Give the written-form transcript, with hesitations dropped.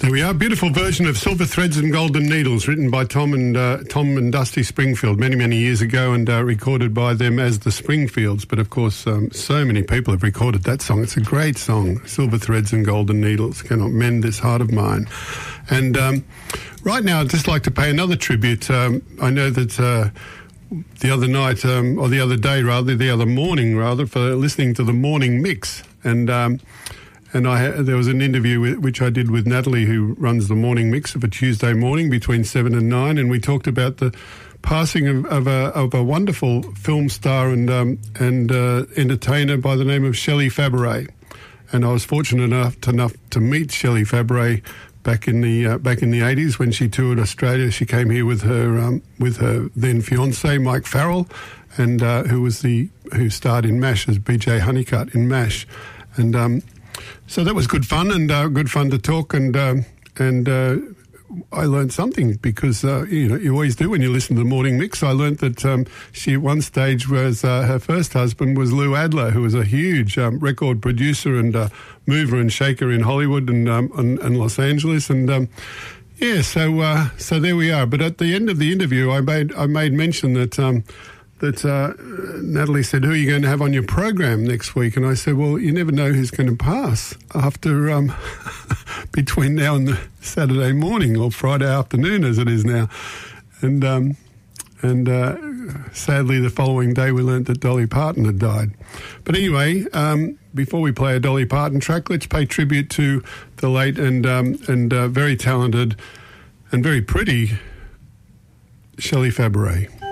There we are, beautiful version of Silver Threads and Golden Needles, written by Tom and Dusty Springfield many years ago, and recorded by them as the Springfields. But of course, so many people have recorded that song. It's a great song, Silver Threads and Golden Needles, cannot mend this heart of mine. And right now, I'd just like to pay another tribute. I know that the other night, or the other day rather, the other morning rather, for listening to the morning mix, and there was an interview which I did with Natalie, who runs the morning mix of a Tuesday morning between 7 and 9, and we talked about the passing of a wonderful film star and entertainer by the name of Shelley Fabares. And I was fortunate enough to meet Shelley Fabares back in the 80s when she toured Australia. She came here with her then fiance Mike Farrell, and who starred in MASH as BJ Honeycutt in MASH, and so that was good fun, and good fun to talk, and I learned something, because you always do when you listen to the morning mix. I learned that she at one stage was her first husband was Lou Adler, who was a huge record producer and mover and shaker in Hollywood and Los Angeles, and so there we are. But at the end of the interview, I made mention that Natalie said, "Who are you going to have on your program next week?" And I said, "Well, you never know who's going to pass after between now and the Saturday morning, or Friday afternoon as it is now." And sadly, the following day we learnt that Dolly Parton had died. But anyway, before we play a Dolly Parton track, let's pay tribute to the late and very talented and very pretty Shelley Fabares.